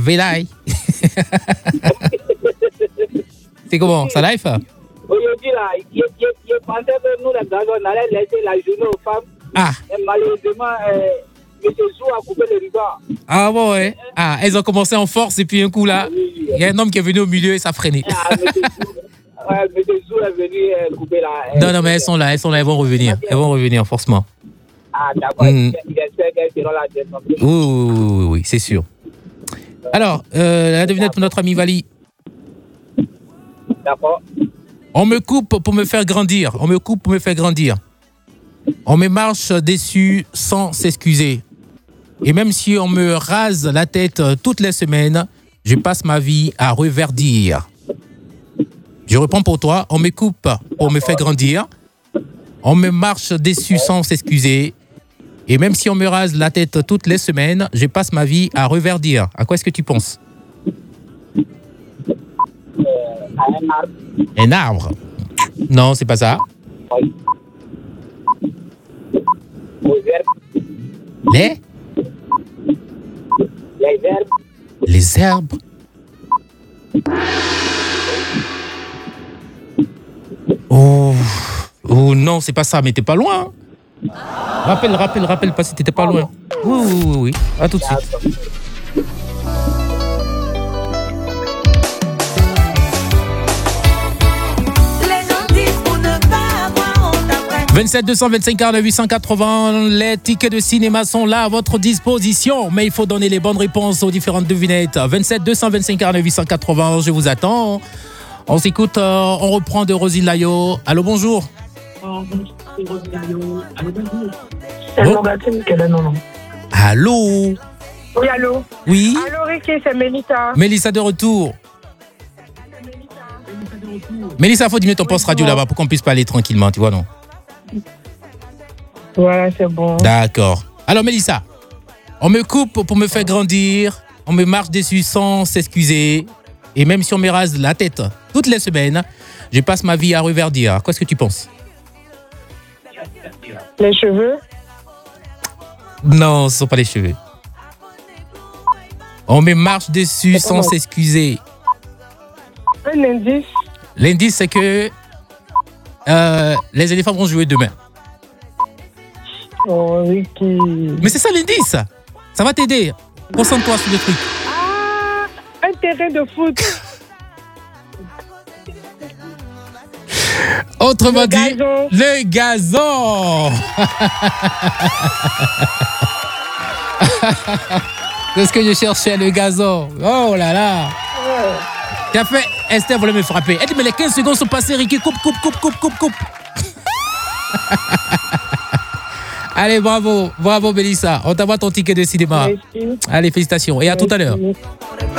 Velaï. C'est comment? Ça live? Aujourd'hui, là, il pensait que nous, les gars, on allait laisser la journée aux femmes. Ah. Et malheureusement, M. Zou a coupé le ruban. Ah bon, ouais. Ah, elles ont commencé en force et puis un coup là, il y a un homme qui est venu au milieu et ça a freiné. Ah, M. Zou est venu couper la... Non, mais elles sont là, elles vont revenir. Elles vont revenir, forcément. Ah, d'accord. J'espère qu'elles seront là dès maintenant. Oui, c'est sûr. Alors, la devinette pour notre ami Vali. D'accord. On me coupe pour me faire grandir. On me coupe pour me faire grandir. On me marche dessus sans s'excuser. Et même si on me rase la tête toutes les semaines, je passe ma vie à reverdir. Je reprends pour toi. On me coupe pour me faire grandir. On me marche dessus sans s'excuser. Et même si on me rase la tête toutes les semaines, je passe ma vie à reverdir. À quoi est-ce que tu penses? Un arbre. Un arbre? Non, c'est pas ça. Oui. Aux herbes. Les herbes. Les herbes. Oh non, c'est pas ça, mais t'es pas loin. Rappelle pas si t'étais pas loin. Oui. À tout de suite. 27 225 49 880, les tickets de cinéma sont là à votre disposition, mais il faut donner les bonnes réponses aux différentes devinettes. 27 225 49 880, je vous attends. On s'écoute, on reprend de Rosine Layo. Allô, bonjour. C'est Morgatine qui est là, non. Allô. Oui, allô. Oui. Allô, Ricky, c'est Mélissa. Mélissa de retour. Mélissa, faut diminuer ton poste radio là-bas pour qu'on puisse parler tranquillement, tu vois, non? Voilà, c'est bon. D'accord. Alors, Mélissa, on me coupe pour me faire grandir, on me marche dessus sans s'excuser, et même si on me rase la tête toutes les semaines, je passe ma vie à reverdir. Qu'est-ce que tu penses? Les cheveux? Non, ce ne sont pas les cheveux. On me marche dessus sans s'excuser. Un indice? L'indice, c'est que les éléphants vont jouer demain. Oh, Ricky. Mais c'est ça l'indice. Ça va t'aider. Concentre-toi sur le truc. Ah, un terrain de foot. Autrement dit, gazon. Le gazon. C'est ce que je cherchais, le gazon. Oh là là. Ouais. T'as fait, Esther voulait me frapper. Elle dit, mais les 15 secondes sont passées, Ricky. Coupe. Allez, bravo, Mélissa. On t'envoie ton ticket de cinéma. Merci. Allez, félicitations. Et à tout à l'heure.